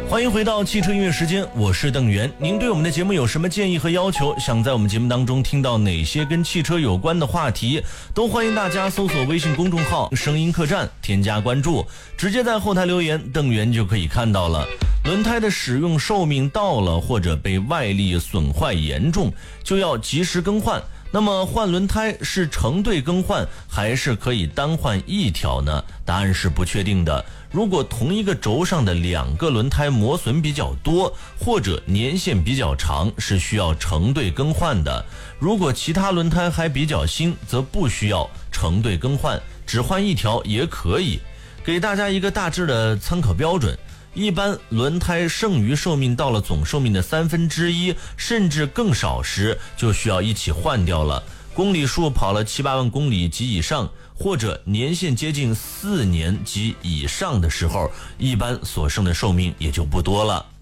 欢迎回到汽车音乐时间，我是邓源。您对我们的节目有什么建议和要求？想在我们节目当中听到哪些跟汽车有关的话题，都欢迎大家搜索微信公众号声音客栈，添加关注，直接在后台留言，邓源就可以看到了。轮胎的使用寿命到了，或者被外力损坏严重，就要及时更换。那么换轮胎是成对更换，还是可以单换一条呢？答案是不确定的。如果同一个轴上的两个轮胎磨损比较多，或者年限比较长，是需要成对更换的。如果其他轮胎还比较新，则不需要成对更换，只换一条也可以。给大家一个大致的参考标准。一般轮胎剩余寿命到了总寿命的1/3，甚至更少时，就需要一起换掉了。公里数跑了7-8万公里及以上，或者年限接近4年及以上的时候，一般所剩的寿命也就不多了。